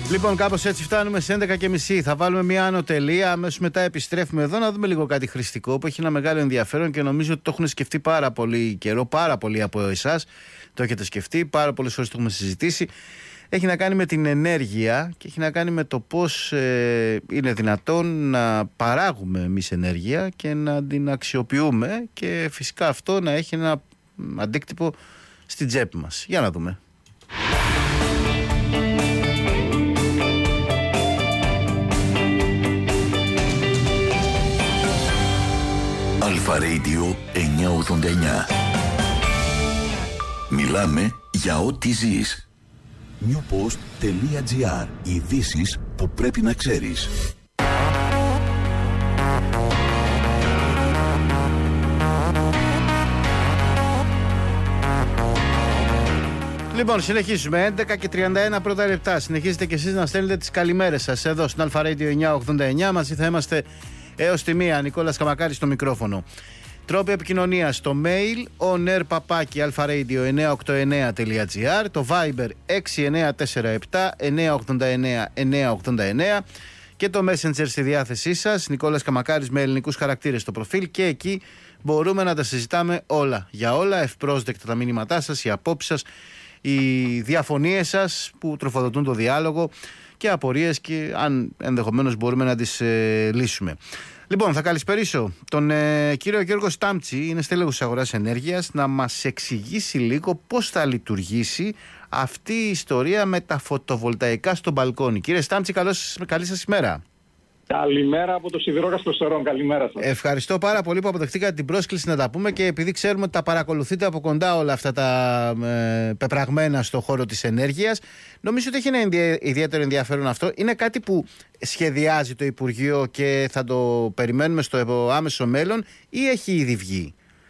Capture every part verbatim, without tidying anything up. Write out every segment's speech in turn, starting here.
Λοιπόν, κάπως έτσι φτάνουμε σε έντεκα και μισή. Θα βάλουμε μια άνω τελεία. Αμέσως μετά επιστρέφουμε εδώ να δούμε λίγο κάτι χρηστικό που έχει ένα μεγάλο ενδιαφέρον και νομίζω ότι το έχουν σκεφτεί πάρα πολύ καιρό. Πάρα πολλοί από εσάς το έχετε σκεφτεί. Πάρα πολλές φορές το έχουμε συζητήσει. Έχει να κάνει με την ενέργεια και έχει να κάνει με το πώς ε, είναι δυνατόν να παράγουμε εμείς ενέργεια και να την αξιοποιούμε και φυσικά αυτό να έχει ένα αντίκτυπο στην τσέπη μας. Για να δούμε. Αλφα Radio εννιακόσια ογδόντα εννιά. Μιλάμε για ό,τι ζεις. newpost.gr. Ειδήσεις που πρέπει να ξέρεις. Λοιπόν, συνεχίζουμε. έντεκα και τριάντα ένα πρώτα λεπτά. Συνεχίζετε και εσείς να στέλνετε τις καλημέρες σας εδώ στην Αλφα Radio εννιακόσια ογδόντα εννιά. Μαζί θα είμαστε έως τη μία. Νικόλας Καμακάρης στο μικρόφωνο. Τρόποι επικοινωνίας στο mail onair παπάκι αλφα-radio εννιακόσια ογδόντα εννιά τελεία τζι άρ, το Viber έξι εννιά τέσσερα επτά εννιακόσια ογδόντα εννιά εννιακόσια ογδόντα εννιά και το Messenger στη διάθεσή σας, Νικόλας Καμακάρης με ελληνικούς χαρακτήρες στο προφίλ, και εκεί μπορούμε να τα συζητάμε όλα για όλα, ευπρόσδεκτα τα μήνυματά σας, οι απόψεις σας, οι διαφωνίες σας που τροφοδοτούν το διάλογο και απορίες, και αν ενδεχομένως μπορούμε να τις ε, λύσουμε. Λοιπόν, θα καλησπερίσω τον ε, κύριο Γιώργο Στάμτσι, είναι στέλεχος αγοράς ενέργειας, να μας εξηγήσει λίγο πώς θα λειτουργήσει αυτή η ιστορία με τα φωτοβολταϊκά στο μπαλκόνι. Κύριε Στάμτσι, καλώς, καλή σας ημέρα. Καλημέρα από το Σιδηρόκαστρο Στερών. Καλημέρα σας. Ευχαριστώ πάρα πολύ που αποδεχτήκατε την πρόσκληση να τα πούμε, και επειδή ξέρουμε ότι τα παρακολουθείτε από κοντά όλα αυτά τα ε, πεπραγμένα στο χώρο της ενέργειας, νομίζω ότι έχει ένα ιδιαίτερο ενδιαφέρον αυτό. Είναι κάτι που σχεδιάζει το Υπουργείο και θα το περιμένουμε στο άμεσο μέλλον, ή έχει ήδη βγει?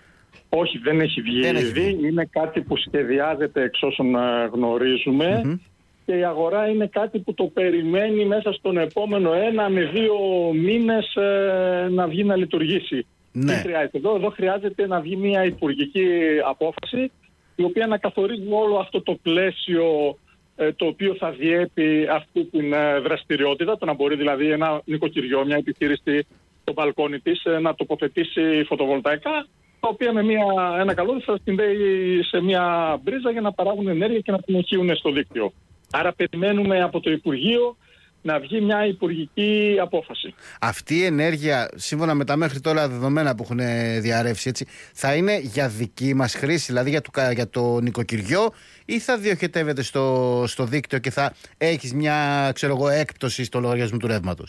Όχι, δεν έχει βγει δεν ήδη. Έχει βγει. Είναι κάτι που σχεδιάζεται εξ όσων γνωρίζουμε. Mm-hmm. Και η αγορά είναι κάτι που το περιμένει μέσα στον επόμενο ένα με δύο μήνες ε, να βγει να λειτουργήσει. Ναι. Τι χρειάζεται εδώ? Εδώ χρειάζεται να βγει μια υπουργική απόφαση, η οποία να καθορίζει όλο αυτό το πλαίσιο ε, το οποίο θα διέπει αυτή την ε, δραστηριότητα. Το να μπορεί δηλαδή ένα νοικοκυριό, μια επιχείρηση στο μπαλκόνι της ε, να τοποθετήσει φωτοβολταϊκά, τα οποία με μια, ένα καλώδιο θα συνδέει σε μια μπρίζα για να παράγουν ενέργεια και να την οχύουν στο δίκτυο. Άρα περιμένουμε από το Υπουργείο να βγει μια υπουργική απόφαση. Αυτή η ενέργεια, σύμφωνα με τα μέχρι τώρα δεδομένα που έχουν διαρρεύσει, έτσι, θα είναι για δική μας χρήση, δηλαδή για το, για το νοικοκυριό, ή θα διοχετεύεται στο, στο δίκτυο και θα έχεις μια, ξέρω εγώ, έκπτωση στο λογαριασμό του ρεύματος?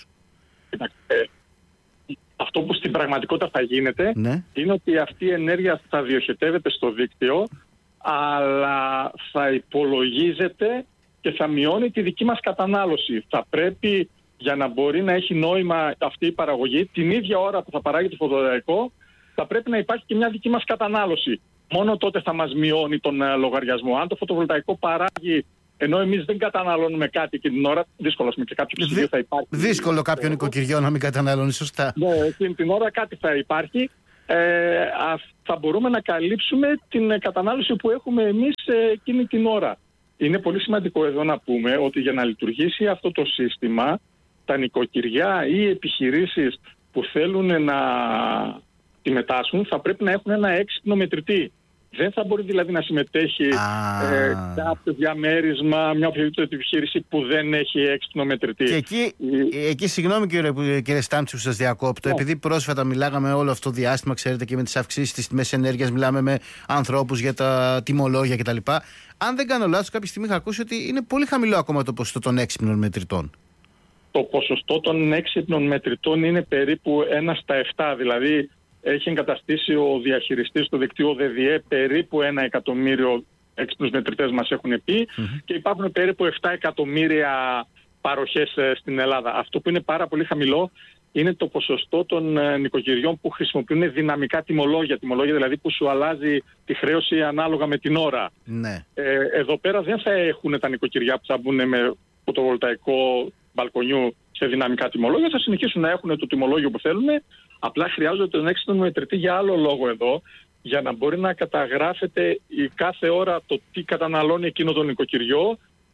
Ε, αυτό που στην πραγματικότητα θα γίνεται, ναι, είναι ότι αυτή η ενέργεια θα διοχετεύεται στο δίκτυο, αλλά θα υπολογίζεται και θα μειώνει τη δική μας κατανάλωση. Θα πρέπει, για να μπορεί να έχει νόημα αυτή η παραγωγή, την ίδια ώρα που θα παράγει το φωτοβολταϊκό, θα πρέπει να υπάρχει και μια δική μας κατανάλωση. Μόνο τότε θα μας μειώνει τον uh, λογαριασμό. Αν το φωτοβολταϊκό παράγει, ενώ εμείς δεν καταναλώνουμε κάτι και την ώρα, δύσκολο και κάποιο ψυγείο θα υπάρχει. Δύσκολο κάποιο νοικοκυριό να μην καταναλώνει, σωστά. Ναι, εκείνη την ώρα κάτι θα υπάρχει. Ε, θα μπορούμε να καλύψουμε την κατανάλωση που έχουμε εμείς εκείνη την ώρα. Είναι πολύ σημαντικό εδώ να πούμε ότι για να λειτουργήσει αυτό το σύστημα, τα νοικοκυριά ή οι επιχειρήσεις που θέλουν να συμμετάσχουν θα πρέπει να έχουν ένα έξυπνο μετρητή. Δεν θα μπορεί δηλαδή να συμμετέχει ε, κάποιο διαμέρισμα, μια οποιαδήποτε επιχείρηση που δεν έχει έξυπνο μετρητή. Και εκεί, ε... εκεί συγγνώμη κύριε, κύριε Στάμτσι που σας διακόπτω, yeah. επειδή πρόσφατα μιλάγαμε όλο αυτό το διάστημα, ξέρετε, και με τις αυξήσεις της τιμές ενέργειας, μιλάμε με ανθρώπους για τα τιμολόγια κτλ. Αν δεν κάνω λάθος, κάποια στιγμή είχα ακούσει ότι είναι πολύ χαμηλό ακόμα το ποσοστό των έξυπνων μετρητών. Το ποσοστό των έξυπνων μετρητών είναι περίπου ένα στα επτά, δηλαδή έχει εγκαταστήσει ο διαχειριστής του δικτύου ΔΔΕ περίπου ένα εκατομμύριο έξυπνους μετρητές, μας έχουν πει, mm-hmm. και υπάρχουν περίπου επτά εκατομμύρια παροχές στην Ελλάδα. Αυτό που είναι πάρα πολύ χαμηλό είναι το ποσοστό των νοικοκυριών που χρησιμοποιούν δυναμικά τιμολόγια, τιμολόγια δηλαδή που σου αλλάζει τη χρέωση ανάλογα με την ώρα. Ναι. Ε, εδώ πέρα δεν θα έχουν τα νοικοκυριά που θα μπουν με φωτοβολταϊκό μπαλκονιού σε δυναμικά τιμολόγια, θα συνεχίσουν να έχουν το τιμολόγιο που θέλουν. Απλά χρειάζονται τον έξυπνο μετρητή για άλλο λόγο εδώ, για να μπορεί να καταγράφεται η κάθε ώρα το τι καταναλώνει εκείνο το νοικοκυριό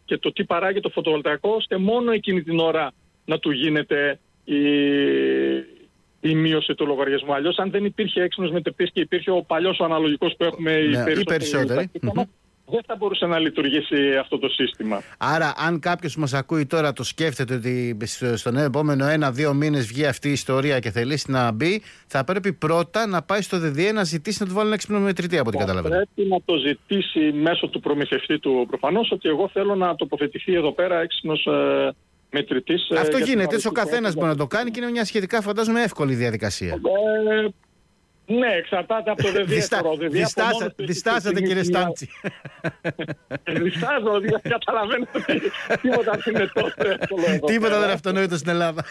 και το τι παράγει το φωτοβολταϊκό, ώστε μόνο εκείνη την ώρα να του γίνεται η, η μείωση του λογαριασμού. Αλλιώς, αν δεν υπήρχε έξυπνος μετρητής και υπήρχε ο παλιός ο αναλογικός που έχουμε οι ναι, περισσότεροι, περισσότεροι. δεν θα μπορούσε να λειτουργήσει αυτό το σύστημα. Άρα, αν κάποιος μας ακούει τώρα το σκέφτεται ότι στον επόμενο ένα-δύο μήνες βγει αυτή η ιστορία και θελήσει να μπει, θα πρέπει πρώτα να πάει στο ΔΔΕ να ζητήσει να του βάλουν έξυπνο μετρητή, από ό,τι καταλαβαίνω. Πρέπει να το ζητήσει μέσω του προμηθευτή του προφανώς, ότι εγώ θέλω να τοποθετηθεί εδώ πέρα έξυπνος ε, μετρητής. Αυτό ε, γίνεται, έτσι ο καθένας μπορεί να το κάνει και είναι μια σχετικά, φαντάζομαι, εύκολη διαδικασία. Ε, Ναι, εξαρτάται από το ΔΔΕ. Διστάσατε, κύριε Στάντσι. Διστάζω, γιατί καταλαβαίνω ότι τίποτα δεν είναι τόσο εύκολο. Τίποτα δεν είναι αυτονόητο στην Ελλάδα.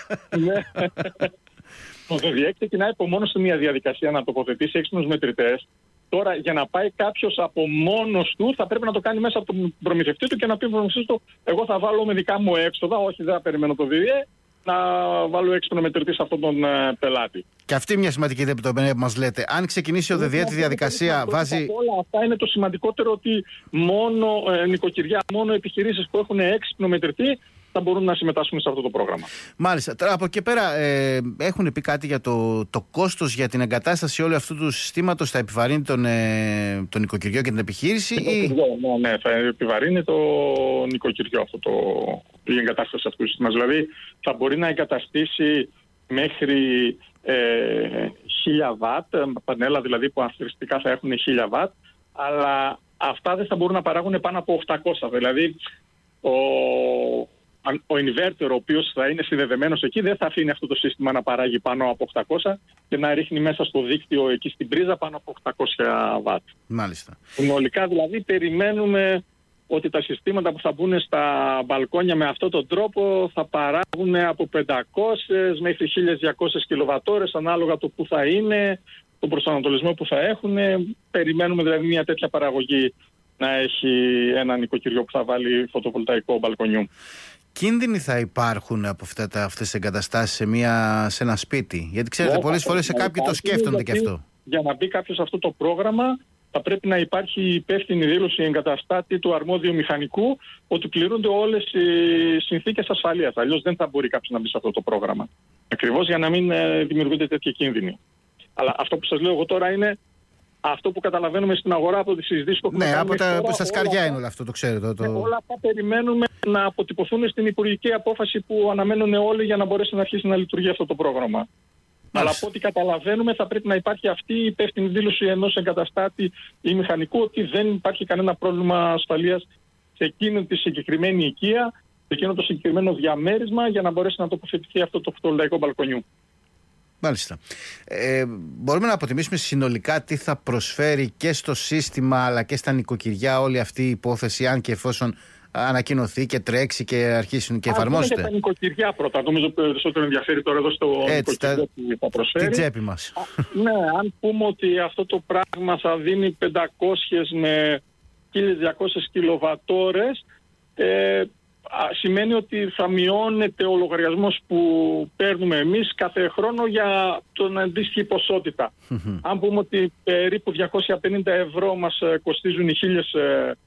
Το ΔΔΕ ξεκινάει από μόνο του μια διαδικασία να τοποθετήσει έξυπνους μετρητές. Τώρα, για να πάει κάποιος από μόνος του, θα πρέπει να το κάνει μέσα από τον προμηθευτή του και να πει προμηθευτή του: εγώ θα βάλω με δικά μου έξοδα, όχι, δεν θα περιμένω το ΔΔΕ, να βάλω έξυπνο μετρητή σε αυτόν τον ε, πελάτη. Και αυτή μια σημαντική λεπτομέρεια που μας λέτε. Αν ξεκινήσει ο ΔΔΕ τη διαδικασία, βάζει. Όλα αυτά είναι το σημαντικότερο, ότι μόνο ε, νοικοκυριά, μόνο επιχειρήσεις που έχουν έξυπνο μετρητή θα μπορούν να συμμετάσχουν σε αυτό το πρόγραμμα. Μάλιστα. Τώρα από εκεί πέρα, ε, έχουν πει κάτι για το, το κόστος για την εγκατάσταση όλου αυτού του συστήματος? Θα επιβαρύνει τον, ε, το νοικοκυριό και την επιχείρηση? Ή... Ναι, ναι, θα επιβαρύνει το νοικοκυριό αυτό το, η εγκατάσταση αυτού του συστήματος. Δηλαδή θα μπορεί να εγκαταστήσει μέχρι ε, χίλια βατ, πανέλα δηλαδή που αθρηστικά θα έχουν χίλια βατ, αλλά αυτά δεν θα μπορούν να παράγουν πάνω από οκτακόσια. Δηλαδή ο ο inverter, ο οποίος θα είναι συνδεδεμένος εκεί, δεν θα αφήνει αυτό το σύστημα να παράγει πάνω από οκτακόσια και να ρίχνει μέσα στο δίκτυο εκεί στην πρίζα πάνω από οκτακόσια βατ. Μάλιστα. Συνολικά δηλαδή περιμένουμε ότι τα συστήματα που θα μπουν στα μπαλκόνια με αυτόν τον τρόπο θα παράγουν από πεντακόσιες μέχρι χίλια διακόσιες κιλοβατόρες ανάλογα το που θα είναι, τον προσανατολισμό που θα έχουν. Περιμένουμε δηλαδή μια τέτοια παραγωγή να έχει ένα νοικοκυριό που θα βάλει φωτοβολταϊκό μπαλκονιού. Κίνδυνοι θα υπάρχουν από αυτά τα, αυτές τις εγκαταστάσεις σε, μια, σε ένα σπίτι? Γιατί ξέρετε, yeah, πολλές φορές σε κάποιοι το σκέφτονται και αυτό. Για να μπει κάποιος σε αυτό το πρόγραμμα θα πρέπει να υπάρχει υπεύθυνη δήλωση εγκαταστάτη του αρμόδιου μηχανικού ότι πληρούνται όλες οι συνθήκες ασφαλείας. Αλλιώς δεν θα μπορεί κάποιος να μπει σε αυτό το πρόγραμμα. Ακριβώς για να μην ε, δημιουργούνται τέτοια κίνδυνοι. Αλλά αυτό που σας λέω εγώ τώρα είναι αυτό που καταλαβαίνουμε στην αγορά από τις συζητήσεις που έχουμε κάνει. Ναι, από τα τώρα, στα σκαριά είναι όλο αυτό, το ξέρετε. Το... Όλα αυτά περιμένουμε να αποτυπωθούν στην υπουργική απόφαση που αναμένουν όλοι για να μπορέσει να αρχίσει να λειτουργεί αυτό το πρόγραμμα. Μάλιστα. Αλλά από ό,τι καταλαβαίνουμε θα πρέπει να υπάρχει αυτή η υπεύθυνη δήλωση ενός εγκαταστάτη ή μηχανικού ότι δεν υπάρχει κανένα πρόβλημα ασφαλείας σε εκείνη τη συγκεκριμένη οικία, σε εκείνο το συγκεκριμένο διαμέρισμα για να μπορέσει να τοποθετηθεί αυτό το φωτοβολταϊκό μπαλκονιού. Μάλιστα. Ε, μπορούμε να αποτιμήσουμε συνολικά τι θα προσφέρει και στο σύστημα αλλά και στα νοικοκυριά όλη αυτή η υπόθεση, αν και εφόσον ανακοινωθεί και τρέξει και αρχίσουν και εφαρμόζεται? Αν τα νοικοκυριά πρώτα, νομίζω περισσότερο ενδιαφέρει τώρα εδώ στο νοικοκυριό που θα προσφέρει. Την τσέπη μας. Ναι, αν πούμε ότι αυτό το πράγμα θα δίνει πεντακόσιες με χίλια διακόσιες κιλοβατόρες, ε, σημαίνει ότι θα μειώνεται ο λογαριασμός που παίρνουμε εμείς κάθε χρόνο για τον αντίστοιχη ποσότητα. Αν πούμε ότι περίπου διακόσια πενήντα ευρώ μας κοστίζουν οι χίλιες